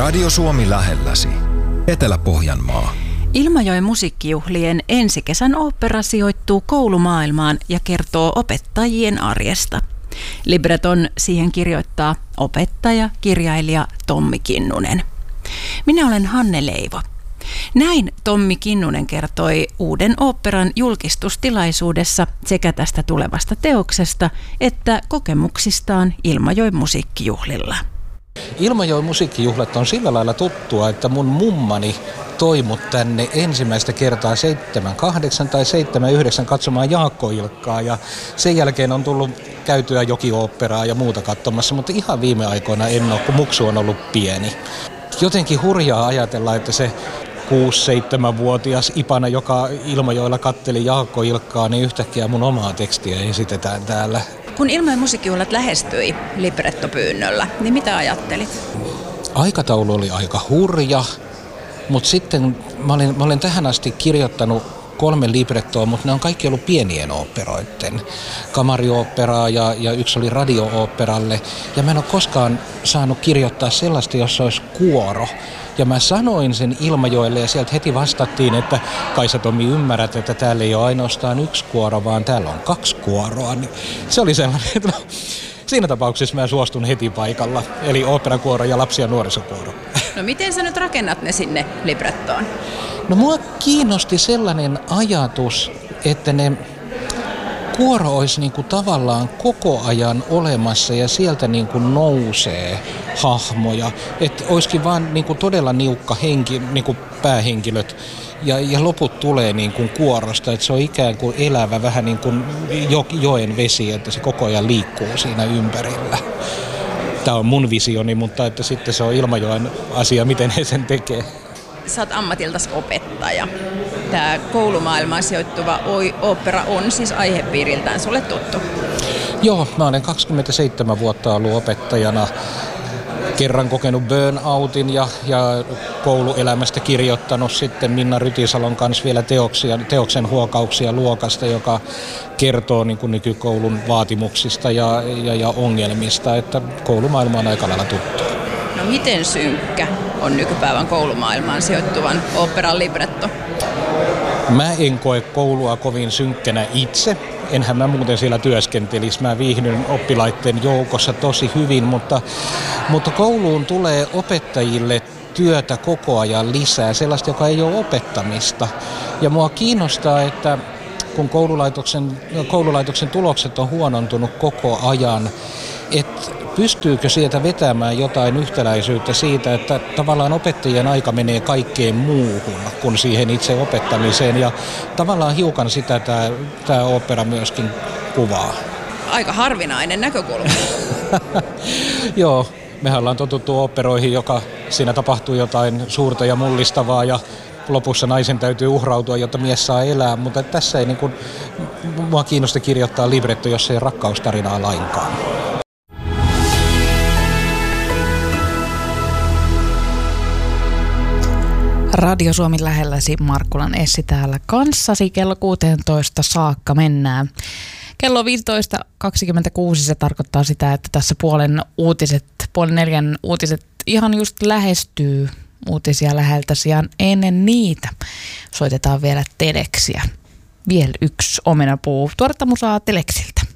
Radio Suomi lähelläsi. Etelä-Pohjanmaa. Ilmajoen musiikkijuhlien ensi kesän ooppera sijoittuu koulumaailmaan ja kertoo opettajien arjesta. Libreton siihen kirjoittaa opettaja, kirjailija Tommi Kinnunen. Minä olen Hanne Leivo. Näin Tommi Kinnunen kertoi uuden oopperan julkistustilaisuudessa sekä tästä tulevasta teoksesta että kokemuksistaan Ilmajoen musiikkijuhlilla. Ilmajoen musiikkijuhlat on sillä lailla tuttua, että mun mummani toi mut tänne ensimmäistä kertaa 78 tai 79 katsomaan Jaakko Ilkkaa ja sen jälkeen on tullut käytyä Jokioopperaa ja muuta katsomassa, mutta ihan viime aikoina en ole, kun muksu on ollut pieni. Jotenkin hurjaa ajatella, että se 6-7-vuotias Ipana, joka Ilmajoella katteli Jaakko Ilkkaa, niin yhtäkkiä mun omaa tekstiä esitetään täällä. Kun Ilmajoen musiikkijuhlat lähestyi librettopyynnöllä, niin mitä ajattelit? Aikataulu oli aika hurja, mutta sitten mä olen tähän asti kirjoittanut 3 librettoa, mutta ne on kaikki ollut pienien oopperoiden. Kamarioopperaa ja yksi oli radio-oopperalle. Ja mä en ole koskaan saanut kirjoittaa sellaista, jossa olisi kuoro. Ja mä sanoin sen Ilmajoelle ja sieltä heti vastattiin, että Kaisa Tommi ymmärrät, että täällä ei ole ainoastaan 1 kuoro, vaan täällä on 2 kuoroa. Niin se oli sellainen, että siinä tapauksessa mä suostun heti paikalla. Eli oopperakuoro ja lapsi- ja nuorisokuoro. No miten sä nyt rakennat ne sinne librettoon? No mua kiinnosti sellainen ajatus, että ne kuoro olisi niinku tavallaan koko ajan olemassa ja sieltä niinku nousee hahmoja. Että olisikin vaan niinku todella niukka niinku päähenkilöt ja loput tulee niinku kuorosta. Että se on ikään kuin elävä vähän niin kuin joen vesi, että se koko ajan liikkuu siinä ympärillä. Tämä on mun visioni, mutta että sitten se on Ilmajoen asia, miten he sen tekee. Sä oot ammatiltas opettaja. Tämä koulumaailmaan sijoittuva ooppera on siis aihepiiriltään sulle tuttu. Joo, mä olen 27 vuotta ollut opettajana. Kerran kokenut burnoutin ja kouluelämästä kirjoittanut sitten Minna Rytisalon kanssa vielä teoksen huokauksia luokasta, joka kertoo niin kuin nykykoulun vaatimuksista ja ongelmista, että koulumaailma on aika lailla tuttu. No miten synkkä on nykypäivän koulumaailmaan sijoittuvan oopperan libretto? Mä en koe koulua kovin synkkänä itse. Enhän mä muuten siellä työskentelisi. Mä viihdyn oppilaiden joukossa tosi hyvin, mutta kouluun tulee opettajille työtä koko ajan lisää, sellaista, joka ei ole opettamista. Ja mua kiinnostaa, että kun koululaitoksen tulokset on huonontunut koko ajan, että pystyykö sieltä vetämään jotain yhtäläisyyttä siitä, että tavallaan opettajien aika menee kaikkeen muuhun kuin siihen itse opettamiseen. Ja tavallaan hiukan sitä tämä ooppera myöskin kuvaa. Aika harvinainen näkökulma. Joo, mehän ollaan totuttu oopperoihin, joka siinä tapahtuu jotain suurta ja mullistavaa ja lopussa naisen täytyy uhrautua, jotta mies saa elää, mutta tässä ei mua kiinnosta kirjoittaa libretto, jos ei rakkaustarinaa lainkaan. Radio Suomi lähelläsi, Markkulan Essi täällä kanssasi. Kello 16 saakka mennään. Kello 15.26 se tarkoittaa sitä, että tässä puolen 4 uutiset ihan just lähestyy uutisia läheltäsi ja ennen niitä soitetaan vielä teleksiä. Vielä yksi omenapuu tuoretta musaa teleksiltä.